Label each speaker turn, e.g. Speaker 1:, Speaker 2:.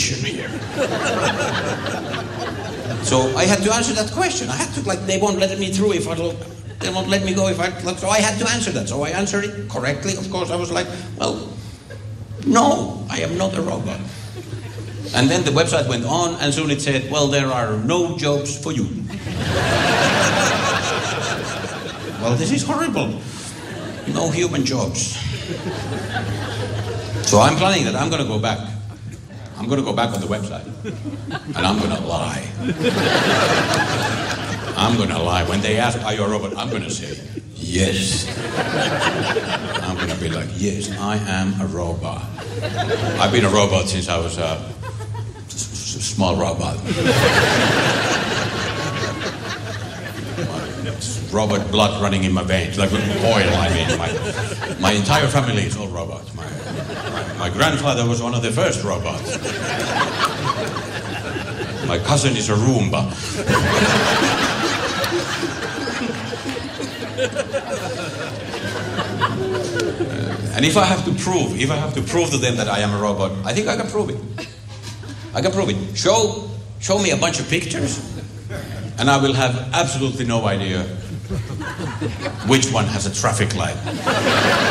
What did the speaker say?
Speaker 1: question here. So I had to answer that question. I had to, they won't let me through if I don't, they won't let me go if I, so I had to answer that. So I answered it correctly. Of course, I was like, well, no, I am not a robot. And then the website went on, and soon it said, well, there are no jobs for you. Well, this is horrible. No human jobs. So I'm planning that I'm going to go back. I'm going to go back on the website. And I'm going to lie. I'm going to lie. When they ask, are you a robot? I'm going to say, yes. I'm going to be like, yes, I am a robot. I've been a robot since I was a small robot. Robot blood running in my veins, like oil, I mean. My entire family is all robots. My grandfather was one of the first robots. My cousin is a Roomba. And if I have to prove to them that I am a robot, I think I can prove it. I can prove it. Show me a bunch of pictures, and I will have absolutely no idea which one has a traffic light.